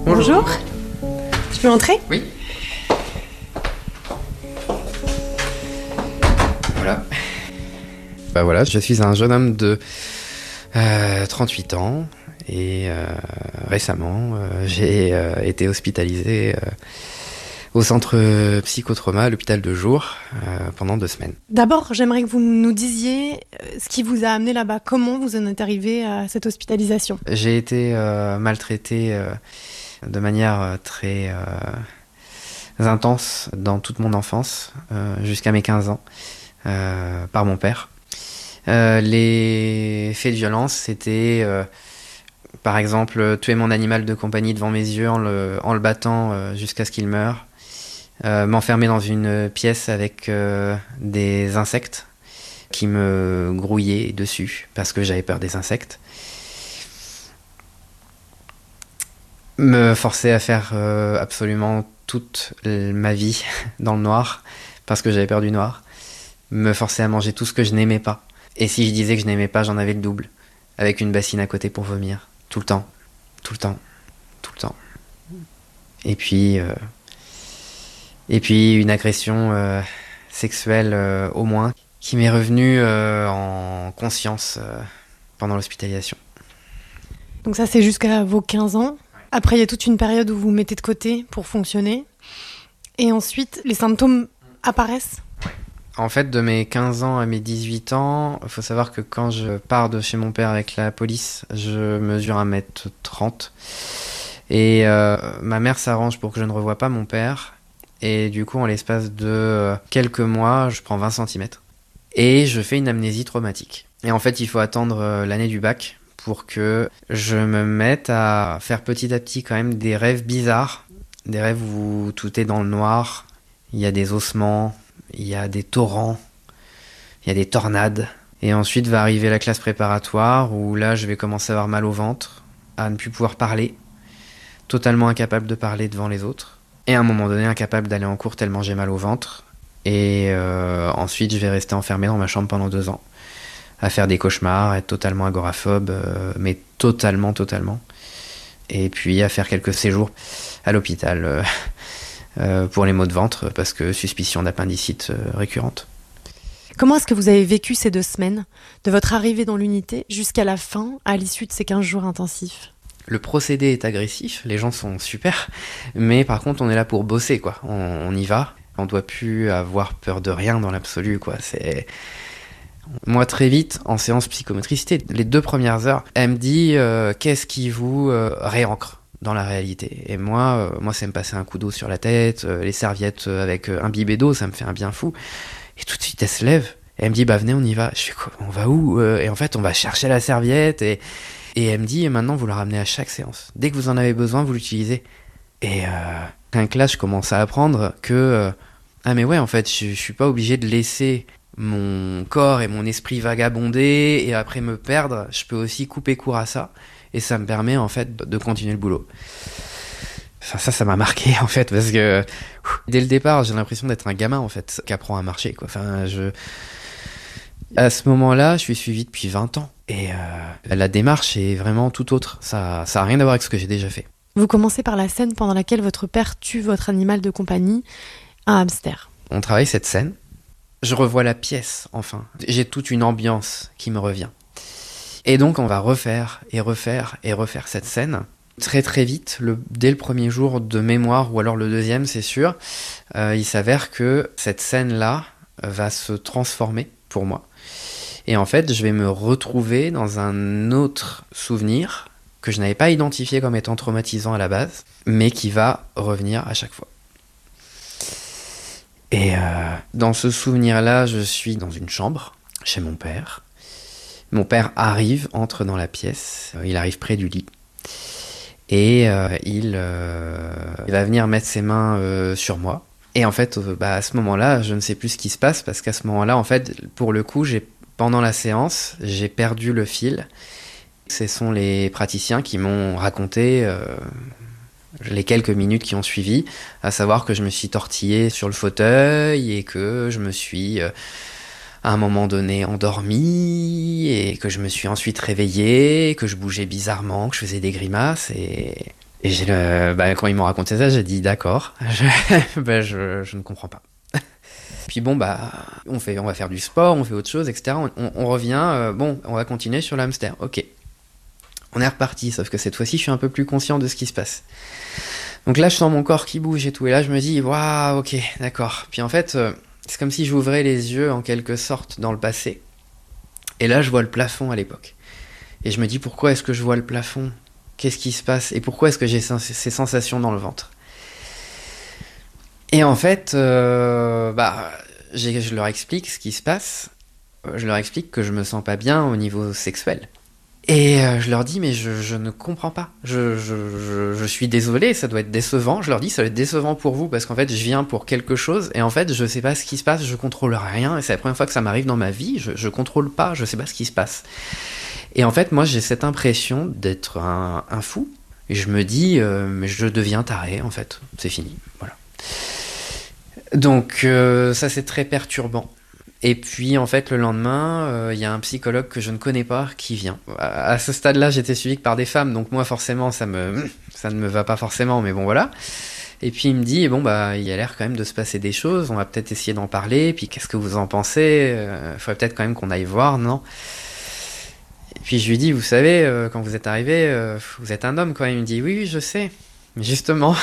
Bonjour. Je peux entrer ? Oui. Voilà. Voilà, je suis un jeune homme de 38 ans et récemment j'ai été hospitalisé au centre psychotrauma à l'hôpital de jour pendant 2 semaines. D'abord, j'aimerais que vous nous disiez ce qui vous a amené là-bas. Comment vous en êtes arrivé à cette hospitalisation ? J'ai été maltraité de manière très intense dans toute mon enfance, jusqu'à mes 15 ans, par mon père. Les faits de violence, c'était par exemple tuer mon animal de compagnie devant mes yeux en le battant jusqu'à ce qu'il meure, m'enfermer dans une pièce avec des insectes qui me grouillaient dessus parce que j'avais peur des insectes, me forcer à faire absolument toute ma vie dans le noir parce que j'avais peur du noir, me forcer à manger tout ce que je n'aimais pas. Et si je disais que je n'aimais pas, j'en avais le double, avec une bassine à côté pour vomir, tout le temps, tout le temps, tout le temps. Et puis une agression sexuelle au moins, qui m'est revenue en conscience pendant l'hospitalisation. Donc ça, c'est jusqu'à vos 15 ans. Après, il y a toute une période où vous vous mettez de côté pour fonctionner. Et ensuite, les symptômes apparaissent ? En fait, de mes 15 ans à mes 18 ans, il faut savoir que quand je pars de chez mon père avec la police, je mesure 1m30. Et ma mère s'arrange pour que je ne revoie pas mon père. Et du coup, en l'espace de quelques mois, je prends 20 cm. Et je fais une amnésie traumatique. Et en fait, il faut attendre l'année du bac pour que je me mette à faire petit à petit quand même des rêves bizarres. Des rêves où tout est dans le noir, il y a des ossements, il y a des torrents, il y a des tornades. Et ensuite va arriver la classe préparatoire où là je vais commencer à avoir mal au ventre, à ne plus pouvoir parler, totalement incapable de parler devant les autres. Et à un moment donné incapable d'aller en cours tellement j'ai mal au ventre. Et ensuite je vais rester enfermé dans ma chambre pendant 2 ans, à faire des cauchemars, être totalement agoraphobe, mais totalement. Et puis à faire quelques séjours à l'hôpital pour les maux de ventre, parce que suspicion d'appendicite récurrente. Comment est-ce que vous avez vécu ces 2 semaines, de votre arrivée dans l'unité jusqu'à la fin, à l'issue de ces 15 jours intensifs ? Le procédé est agressif, les gens sont super, mais par contre on est là pour bosser, quoi. On y va, on doit plus avoir peur de rien dans l'absolu, quoi. Moi, très vite, en séance psychomotricité, les 2 premières heures, elle me dit qu'est-ce qui vous réancre dans la réalité. Et moi, c'est me passer un coup d'eau sur la tête, les serviettes avec un bibet d'eau, ça me fait un bien fou. Et tout de suite, elle se lève, et elle me dit, bah venez, on y va. Je fais quoi ? On va où ? Et en fait, on va chercher la serviette, et elle me dit, maintenant, vous la ramenez à chaque séance. Dès que vous en avez besoin, vous l'utilisez. Et là, je commence à apprendre que, ah mais ouais, en fait, je suis pas obligé de laisser mon corps et mon esprit vagabonder et après me perdre. Je peux aussi couper court à ça. Et ça me permet, en fait, de continuer le boulot. Enfin, ça m'a marqué, en fait, parce que dès le départ, j'ai l'impression d'être un gamin, en fait, qui apprend à marcher, quoi. Enfin, à ce moment-là, je suis suivi depuis 20 ans. Et la démarche est vraiment tout autre. Ça a rien à voir avec ce que j'ai déjà fait. Vous commencez par la scène pendant laquelle votre père tue votre animal de compagnie, un hamster. On travaille cette scène. Je revois la pièce, enfin. J'ai toute une ambiance qui me revient. Et donc, on va refaire cette scène. Très très vite, dès le premier jour de mémoire, ou alors le deuxième, c'est sûr, il s'avère que cette scène-là va se transformer pour moi. Et en fait, je vais me retrouver dans un autre souvenir que je n'avais pas identifié comme étant traumatisant à la base, mais qui va revenir à chaque fois. Et dans ce souvenir-là, je suis dans une chambre, chez mon père. Mon père entre dans la pièce, il arrive près du lit. Et il va venir mettre ses mains sur moi. Et en fait, à ce moment-là, je ne sais plus ce qui se passe, parce qu'à ce moment-là, en fait, pour le coup, pendant la séance, j'ai perdu le fil. Ce sont les praticiens qui m'ont raconté les quelques minutes qui ont suivi, à savoir que je me suis tortillé sur le fauteuil et que je me suis à un moment donné endormi et que je me suis ensuite réveillé, que je bougeais bizarrement, que je faisais des grimaces et Et quand ils m'ont raconté ça, j'ai dit d'accord, je ne comprends pas. Puis bon, on va faire du sport, on fait autre chose, etc. On revient, on va continuer sur le hamster. Ok. On est reparti, sauf que cette fois-ci, je suis un peu plus conscient de ce qui se passe. Donc là, je sens mon corps qui bouge et tout. Et là, je me dis, waouh, ok, d'accord. Puis en fait, c'est comme si j'ouvrais les yeux en quelque sorte dans le passé. Et là, je vois le plafond à l'époque. Et je me dis, pourquoi est-ce que je vois le plafond ? Qu'est-ce qui se passe ? Et pourquoi est-ce que j'ai ces sensations dans le ventre ? Et en fait, je leur explique ce qui se passe. Je leur explique que je me sens pas bien au niveau sexuel. Et je leur dis, mais je ne comprends pas. Je suis désolé, ça doit être décevant. Je leur dis, ça doit être décevant pour vous, parce qu'en fait, je viens pour quelque chose, et en fait, je sais pas ce qui se passe, je contrôle rien, et c'est la première fois que ça m'arrive dans ma vie, je contrôle pas, je sais pas ce qui se passe. Et en fait, moi, j'ai cette impression d'être un fou, et je me dis, mais je deviens taré, en fait, c'est fini, voilà. Donc, ça, c'est très perturbant. Et puis, en fait, le lendemain, y a un psychologue que je ne connais pas qui vient. À ce stade-là, j'étais suivi que par des femmes, donc moi, forcément, ça ne me va pas forcément, mais bon, voilà. Et puis, il me dit, il y a l'air quand même de se passer des choses, on va peut-être essayer d'en parler, puis qu'est-ce que vous en pensez ? Faudrait peut-être quand même qu'on aille voir, non ? Et puis, je lui dis, vous savez, quand vous êtes arrivé, vous êtes un homme, quoi. Il me dit, oui, je sais, mais justement,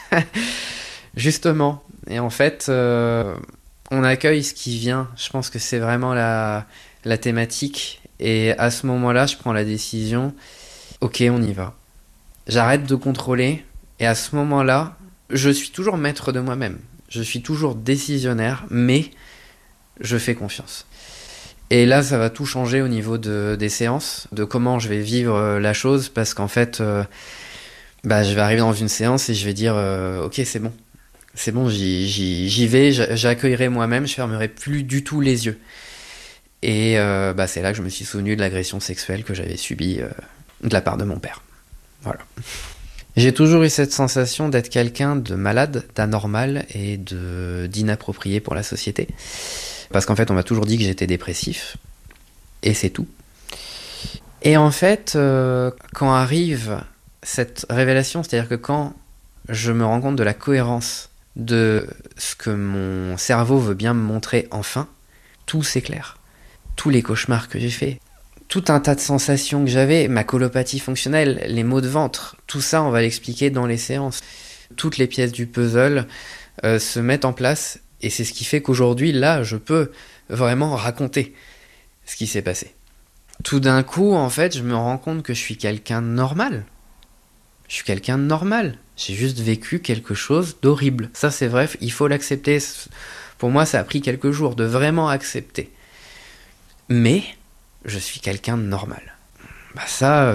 justement. Et en fait... on accueille ce qui vient. Je pense que c'est vraiment la thématique. Et à ce moment-là, je prends la décision. Ok, on y va. J'arrête de contrôler. Et à ce moment-là, je suis toujours maître de moi-même. Je suis toujours décisionnaire, mais je fais confiance. Et là, ça va tout changer au niveau des séances, de comment je vais vivre la chose, parce qu'en fait, je vais arriver dans une séance et je vais dire ok, c'est bon. C'est bon, j'y vais, j'accueillerai moi-même, je fermerai plus du tout les yeux. Et c'est là que je me suis souvenu de l'agression sexuelle que j'avais subie de la part de mon père. Voilà. J'ai toujours eu cette sensation d'être quelqu'un de malade, d'anormal et d'inapproprié pour la société. Parce qu'en fait, on m'a toujours dit que j'étais dépressif. Et c'est tout. Et en fait, quand arrive cette révélation, c'est-à-dire que quand je me rends compte de la cohérence de ce que mon cerveau veut bien me montrer enfin, tout s'éclaire. Tous les cauchemars que j'ai faits, tout un tas de sensations que j'avais, ma colopathie fonctionnelle, les maux de ventre, tout ça on va l'expliquer dans les séances. Toutes les pièces du puzzle se mettent en place et c'est ce qui fait qu'aujourd'hui, là, je peux vraiment raconter ce qui s'est passé. Tout d'un coup, en fait, je me rends compte que je suis quelqu'un de normal. Je suis quelqu'un de normal. J'ai juste vécu quelque chose d'horrible. Ça, c'est vrai, il faut l'accepter. Pour moi, ça a pris quelques jours de vraiment accepter. Mais, je suis quelqu'un de normal. Ça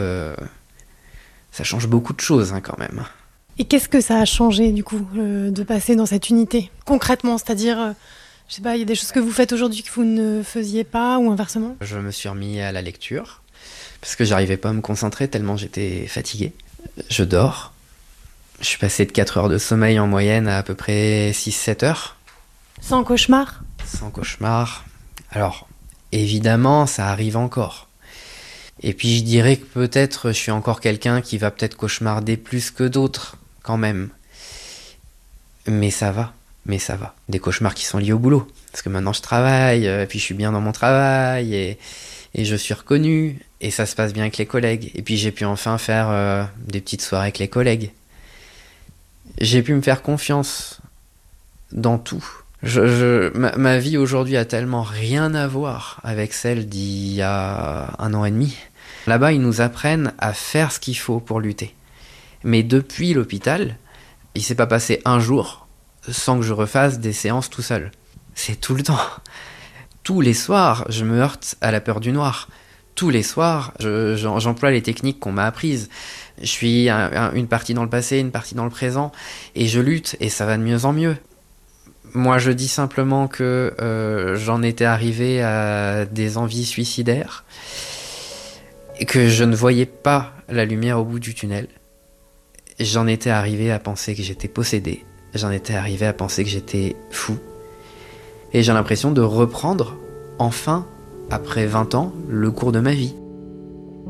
change beaucoup de choses, quand même. Et qu'est-ce que ça a changé, du coup, de passer dans cette unité ? Concrètement, c'est-à-dire, je sais pas, il y a des choses que vous faites aujourd'hui que vous ne faisiez pas, ou inversement ? Je me suis remis à la lecture, parce que j'arrivais pas à me concentrer tellement j'étais fatigué. Je dors. Je suis passé de 4 heures de sommeil en moyenne à peu près 6-7 heures. Sans cauchemar ? Sans cauchemar. Alors, évidemment, ça arrive encore. Et puis je dirais que peut-être je suis encore quelqu'un qui va peut-être cauchemarder plus que d'autres, quand même. Mais ça va. Des cauchemars qui sont liés au boulot. Parce que maintenant je travaille, et puis je suis bien dans mon travail, et je suis reconnu, et ça se passe bien avec les collègues. Et puis j'ai pu enfin faire des petites soirées avec les collègues. J'ai pu me faire confiance dans tout. Ma vie aujourd'hui a tellement rien à voir avec celle d'il y a 1 an et demi. Là-bas, ils nous apprennent à faire ce qu'il faut pour lutter. Mais depuis l'hôpital, il s'est pas passé un jour sans que je refasse des séances tout seul. C'est tout le temps. Tous les soirs, je me heurte à la peur du noir. Tous les soirs, j'emploie les techniques qu'on m'a apprises. Je suis une partie dans le passé, une partie dans le présent, et je lutte, et ça va de mieux en mieux. Moi, je dis simplement que j'en étais arrivé à des envies suicidaires, et que je ne voyais pas la lumière au bout du tunnel. J'en étais arrivé à penser que j'étais possédé, j'en étais arrivé à penser que j'étais fou, et j'ai l'impression de reprendre, enfin, après 20 ans, le cours de ma vie.